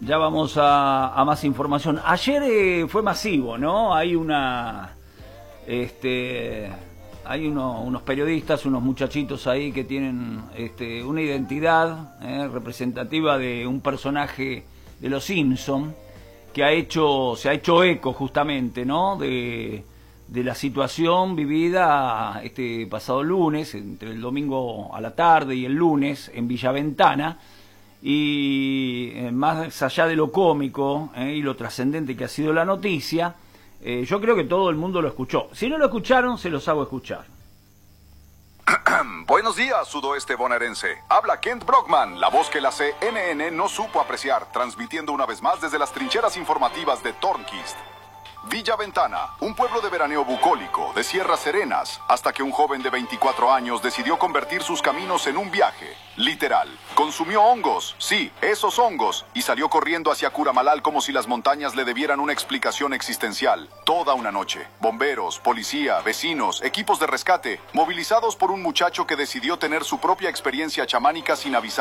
Ya vamos a más información. Ayer fue masivo, ¿no? Hay hay unos periodistas, unos muchachitos ahí que tienen una identidad representativa de un personaje de Los Simpson que se ha hecho eco justamente, ¿no? De la situación vivida este pasado lunes, entre el domingo a la tarde y el lunes en Villa Ventana. Y más allá de lo cómico y lo trascendente que ha sido la noticia, yo creo que todo el mundo lo escuchó. Si no lo escucharon, se los hago escuchar. Buenos días, sudoeste bonaerense. Habla Kent Brockman, la voz que la CNN no supo apreciar, transmitiendo una vez más desde las trincheras informativas de Tornquist. Villa Ventana, un pueblo de veraneo bucólico, de sierras serenas, hasta que un joven de 24 años decidió convertir sus caminos en un viaje, literal. Consumió hongos, sí, esos hongos, y salió corriendo hacia Curamalal como si las montañas le debieran una explicación existencial. Toda una noche, bomberos, policía, vecinos, equipos de rescate, movilizados por un muchacho que decidió tener su propia experiencia chamánica sin avisar.